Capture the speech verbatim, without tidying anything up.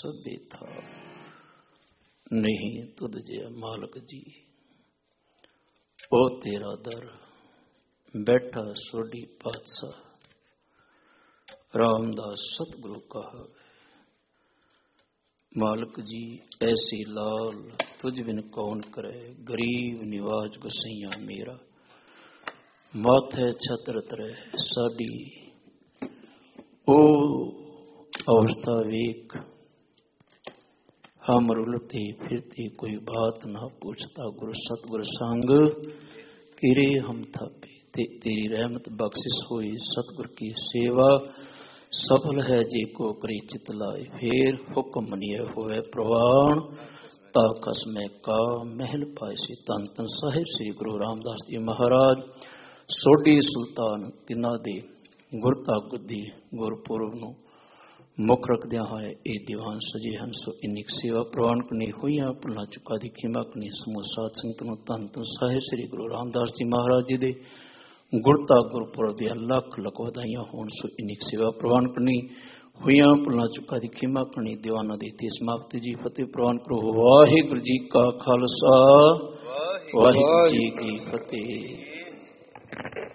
ਸਭੇ ਥਾ, ਨਹੀਂ ਤੁਧ ਜਿਹਾ ਮਾਲਕ ਜੀ। ਉਹ ਤੇਰਾ ਦਰ ਬੈਠਾ ਸੋਢੀ ਪਾਤਸ਼ਾਹ, ਰਾਮਦਾਸ ਸਤਿਗੁਰੂ ਕਹਾ, ਮਾਲਕ ਜੀ ਐਸੀ ਲਾਲ ਤੁਝ ਬਿਨ ਕੌਣ ਕਰੇ, ਗਰੀਬ ਨਿਵਾਜ ਗੁਸਈਆ ਮੇਰਾ, ਮਾਥੇ ਛਤਰ ਤਰੇ ਸਾਡੀ। ਉਹ ਅਵਸਥਾ ਵੇਖ, ਹਮ ਰੁਲਤੇ ਫਿਰਤੇ ਕੋਈ ਬਾਤ ਨਾ ਪੁੱਛਤਾ, ਗੁਰੂ ਸਤਿਗੁਰ ਸੰਗ ਕਿਰੇ ਹਮ ਥਾਪੇ। ਤੇ ਤੇਰੀ ਰਹਿਮਤ ਬਖਸ਼ਿਸ਼ ਹੋਈ, ਸਤਿਗੁਰ ਕੀ ਸੇਵਾ ਸਫਲ ਹੈ ਜੇ ਕੋ ਕਰੀ ਚਿਤ ਲਾਏ। ਫੇਰ ਹੁਕਮ ਮੰਨਿਏ ਹੋਵੇ ਪ੍ਰਵਾਨ, ਤਾ ਕਸਮੈ ਕਾ ਮਹਿਲ ਪਾਏ ਸੀ। ਧੰਨ ਧੰਨ ਸਾਹਿਬ ਸ੍ਰੀ ਗੁਰੂ ਰਾਮਦਾਸ ਜੀ ਮਹਾਰਾਜ ਸੋਢੀ ਸੁਲਤਾਨ, ਤਿੰਨਾਂ ਦੇ ਗੁਰਤਾ ਗੁੱਦੀ ਗੁਰਪੁਰਬ ਨੂੰ ਮੁੱਖ ਰੱਖਦਿਆਂ ਹੋਏ ਇਹ ਦੀਵਾਨ ਸਜੇ ਹਨ। ਸੋ ਇੰਨੀ ਸੇਵਾ ਪ੍ਰਵਾਨ ਕਰਨੀ ਹੋਈਆਂ, ਭੁੱਲਾਂ ਚੁੱਕਾ ਦੀ ਖਿਮਾ ਕਰਨੀ ਸਮੂਹ ਸਾਧ ਸੰਗਤ ਨੂੰ ਧੰਨ ਧੰਨ ਸਾਹਿਬ ਸ੍ਰੀ ਗੁਰੂ ਰਾਮਦਾਸ ਜੀ ਮਹਾਰਾਜ ਜੀ ਦੇ ਗੁਰਤਾ ਗੁਰਪੁਰਬ ਦੀਆਂ ਲੱਖ ਲੱਖ ਵਧਾਈਆਂ ਹੋਣ। ਸੋ ਇੰਨੀ ਸੇਵਾ ਪ੍ਰਵਾਨ ਕਰਨੀ ਹੋਈਆਂ, ਭੁੱਲਾਂ ਚੁੱਕਾ ਦੀ ਖਿਮਾ ਕਰਨੀ। ਦੀਵਾਨਾਂ ਦੀ ਇੱਥੇ ਸਮਾਪਤੀ ਜੀ। ਫਤਿਹ ਪ੍ਰਵਾਨ ਕਰੋ। ਵਾਹਿਗੁਰੂ ਜੀ ਕਾ ਖਾਲਸਾ, ਵਾਹਿਗੁਰੂ ਜੀ ਕੀ ਫਤਿਹ।